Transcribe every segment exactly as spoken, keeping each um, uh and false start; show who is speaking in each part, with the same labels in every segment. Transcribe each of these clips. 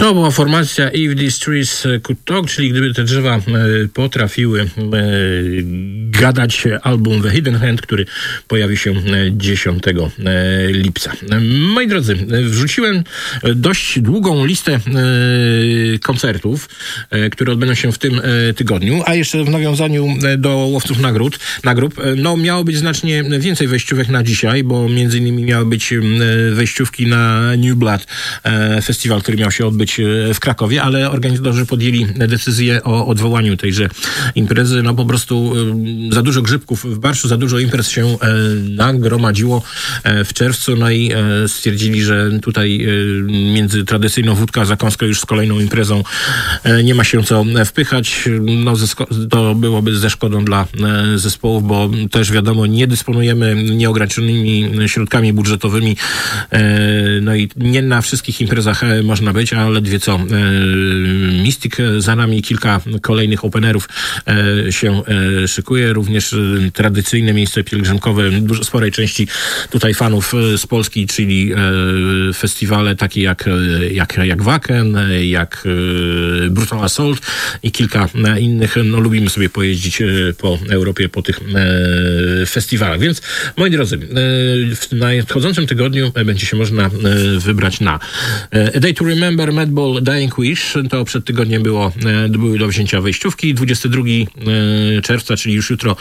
Speaker 1: To była formacja If These Trees Could Talk, czyli gdyby te drzewa potrafiły gadać, album The Hidden Hand, który pojawi się dziesiątego lipca. Moi drodzy, wrzuciłem dość długą listę koncertów, które odbędą się w tym tygodniu, a jeszcze w nawiązaniu do Łowców Nagród, nagród, no miało być znacznie więcej wejściówek na dzisiaj, bo między innymi miały być wejściówki na New Blood Festiwal, który miał się odbyć w Krakowie, ale organizatorzy podjęli decyzję o odwołaniu tejże imprezy. No po prostu za dużo grzybków w Barszu, za dużo imprez się nagromadziło w czerwcu, no i stwierdzili, że tutaj między tradycyjną wódką a zakąską już z kolejną imprezą nie ma się co wpychać. No to byłoby ze szkodą dla zespołów, bo też wiadomo, nie dysponujemy nieograniczonymi środkami budżetowymi, no i nie na wszystkich imprezach można być, ale ledwie co. Mystic za nami, kilka kolejnych openerów się szykuje, również tradycyjne miejsce pielgrzymkowe dużo sporej części tutaj fanów z Polski, czyli festiwale takie jak, jak, jak Wacken, jak Brutal Assault i kilka innych. No, lubimy sobie pojeździć po Europie, po tych festiwalach. Więc, moi drodzy, w nadchodzącym tygodniu będzie się można wybrać na A Day to Remember, Madball, Dying Wish. To przed tygodniem było, były do wzięcia wejściówki. dwudziestego drugiego czerwca, czyli już jutro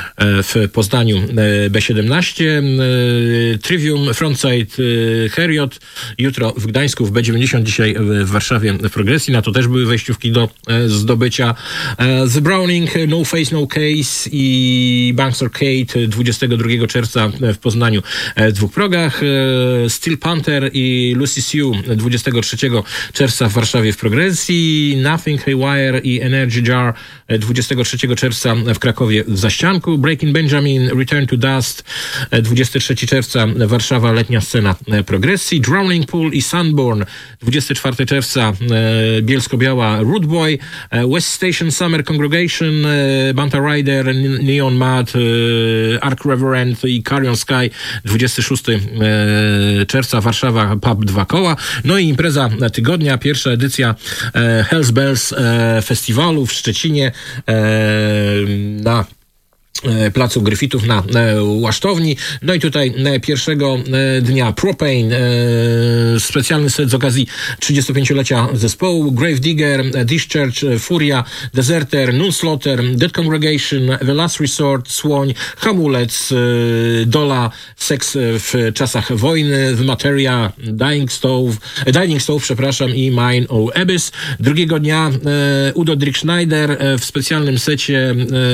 Speaker 1: w Poznaniu B siedemnaście. Trivium, Frontside, Heriot. Jutro w Gdańsku w B dziewięćdziesiąt, dzisiaj w Warszawie w Progresji. Na to też były wejściówki do zdobycia. The Browning, No Face, No Case i Banks Arcade dwudziestego drugiego czerwca w Poznaniu w dwóch progach. Steel Panther i Lucy Sue dwudziestego trzeciego czerwca w Warszawie w Progresji. Nothing, Haywire i Energy Jar dwudziestego trzeciego czerwca w Krakowie w Zaścianku. Breaking Benjamin, Return to Dust dwudziestego trzeciego czerwca Warszawa, letnia scena Progresji. Drowning Pool i Sunborn dwudziestego czwartego czerwca Bielsko-Biała Root Boy. West Station Summer Congregation, Banta Rider, Neon Mad, Ark Reverend i Carrion Sky dwudziestego szóstego czerwca Warszawa Pub Dwa Koła. No i impreza tygodnia, pierwsza edycja Hells Bells Festiwalu w Szczecinie na Placu Gryfitów na Łasztowni. No i tutaj pierwszego dnia Propane, specjalny set z okazji trzydziestopięciolecia zespołu, Gravedigger, Discharge, Furia, Deserter, Noonslaughter, Dead Congregation, The Last Resort, Słoń, Hamulec, Dola, Seks w czasach wojny, The Materia, Dying Stove, Dying Stove, przepraszam, i Mine o Abyss. Drugiego dnia Udo Dirk Schneider w specjalnym secie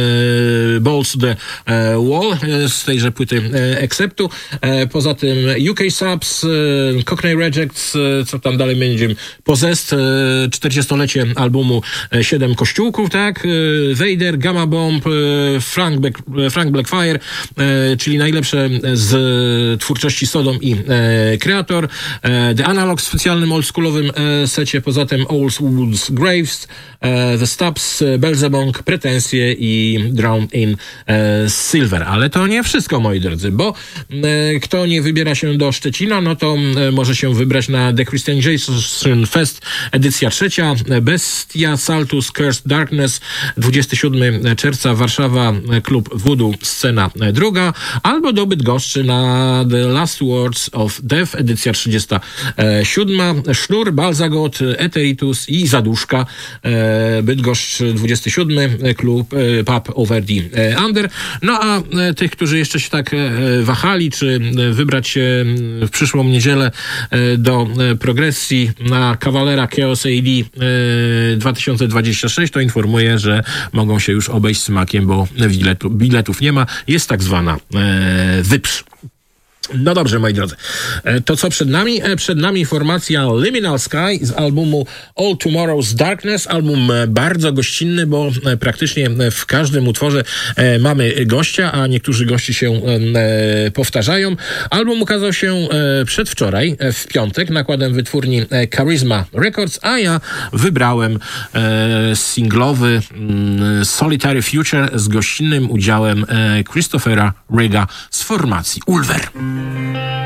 Speaker 1: Balls the Wall z tejże płyty Acceptu. Poza tym U K Subs, Cockney Rejects, co tam dalej będzie, Possessed, czterdziestolecie albumu Siedem Kościółków, tak? Vader, Gamma Bomb, Frank, Black, Frank Blackfire, czyli najlepsze z twórczości Sodom i Creator. The Analog w specjalnym oldschoolowym secie. Poza tym Old Woods Graves, The Stubbs, Belzebong, Pretensje i Drowned in Silver. Ale to nie wszystko, moi drodzy, bo kto nie wybiera się do Szczecina, no to może się wybrać na The Christianization Fest, edycja trzecia. Bestia, Saltus, Cursed Darkness, dwudziestego siódmego czerwca Warszawa, klub Voodoo, scena druga, albo do Bydgoszczy na The Last Words of Death, edycja trzydziesta siódma. Sznur, Balzagot, Eteritus i Zaduszka, Bydgoszcz, dwudziesty siódmy, klub Pub Over the Under. No a tych, którzy jeszcze się tak wahali, czy wybrać się w przyszłą niedzielę do Progresji na Kawalera Chaos A D dwa tysiące dwadzieścia sześć, to informuję, że mogą się już obejść smakiem, bo biletu, biletów nie ma. Jest tak zwana wyprz. No dobrze, moi drodzy. To co przed nami? Przed nami formacja Liminal Sky z albumu All Tomorrow's Darkness. Album bardzo gościnny, bo praktycznie w każdym utworze mamy gościa, a niektórzy gości się powtarzają. Album ukazał się przedwczoraj, w piątek, nakładem wytwórni Charisma Records, a ja wybrałem singlowy Solitary Future z gościnnym udziałem Christophera Rigga z formacji Ulver.